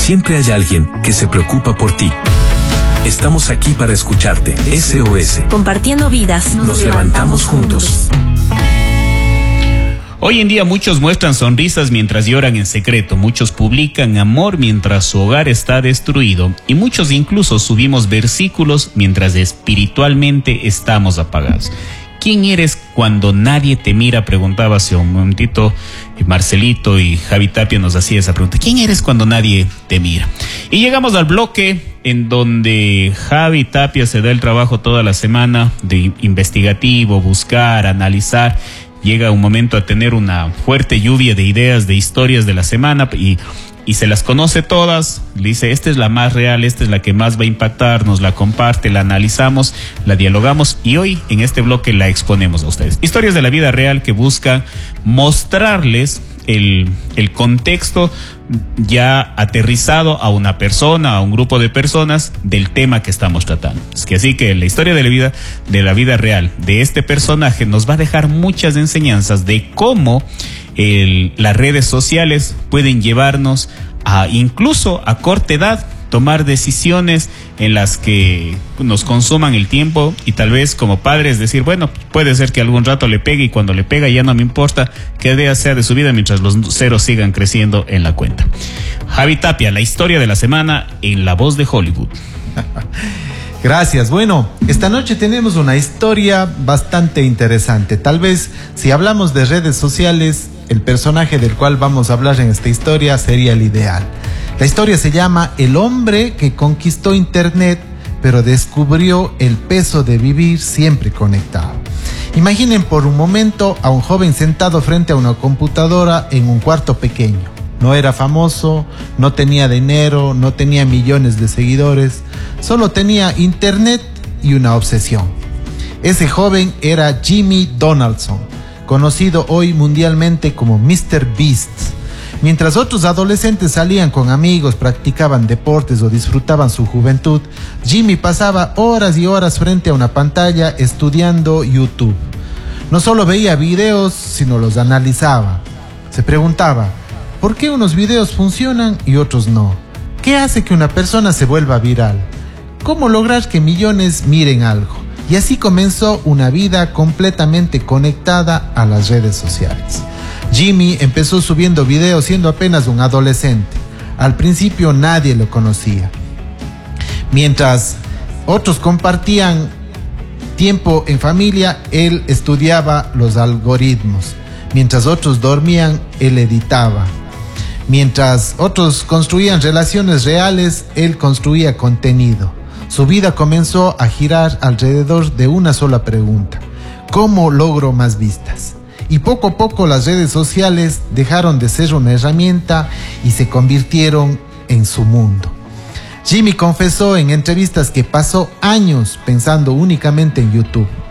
siempre hay alguien que se preocupa por ti. Estamos aquí para escucharte. SOS. Compartiendo vidas. Nos levantamos juntos. Hoy en día muchos muestran sonrisas mientras lloran en secreto, muchos publican amor mientras su hogar está destruido y muchos incluso subimos versículos mientras espiritualmente estamos apagados. ¿Quién eres cuando nadie te mira? Preguntaba hace un momentito Marcelito, y Javi Tapia nos hacía esa pregunta. ¿Quién eres cuando nadie te mira? Y llegamos al bloque en donde Javi Tapia se da el trabajo toda la semana de investigativo, buscar, analizar. Llega un momento a tener una fuerte lluvia de ideas, de historias de la semana y se las conoce todas. Le dice, esta es la más real, esta es la que más va a impactar, nos la comparte, la analizamos, la dialogamos y hoy en este bloque la exponemos a ustedes. Historias de la vida real que buscan mostrarles el contexto ya aterrizado a una persona, a un grupo de personas del tema que estamos tratando. Es que así que la historia de la vida real de este personaje nos va a dejar muchas enseñanzas de cómo las redes sociales pueden llevarnos a, incluso a corta edad, tomar decisiones en las que nos consuman el tiempo y tal vez como padres decir, bueno, puede ser que algún rato le pegue y cuando le pega ya no me importa qué idea sea de su vida mientras los ceros sigan creciendo en la cuenta. Javi Tapia, la historia de la semana en La Voz de Hollywood. Gracias. Bueno, esta noche tenemos una historia bastante interesante. Tal vez si hablamos de redes sociales, el personaje del cual vamos a hablar en esta historia sería el ideal. La historia se llama El hombre que conquistó Internet, pero descubrió el peso de vivir siempre conectado. Imaginen por un momento a un joven sentado frente a una computadora en un cuarto pequeño. No era famoso, no tenía dinero, no tenía millones de seguidores, solo tenía Internet y una obsesión. Ese joven era Jimmy Donaldson, conocido hoy mundialmente como Mr. Beast. Mientras otros adolescentes salían con amigos, practicaban deportes o disfrutaban su juventud, Jimmy pasaba horas y horas frente a una pantalla estudiando YouTube. No solo veía videos, sino los analizaba. Se preguntaba, ¿por qué unos videos funcionan y otros no? ¿Qué hace que una persona se vuelva viral? ¿Cómo lograr que millones miren algo? Y así comenzó una vida completamente conectada a las redes sociales. Jimmy empezó subiendo videos siendo apenas un adolescente. Al principio nadie lo conocía. Mientras otros compartían tiempo en familia, él estudiaba los algoritmos. Mientras otros dormían, él editaba. Mientras otros construían relaciones reales, él construía contenido. Su vida comenzó a girar alrededor de una sola pregunta: ¿cómo logro más vistas? Y poco a poco las redes sociales dejaron de ser una herramienta y se convirtieron en su mundo. Jimmy confesó en entrevistas que pasó años pensando únicamente en YouTube.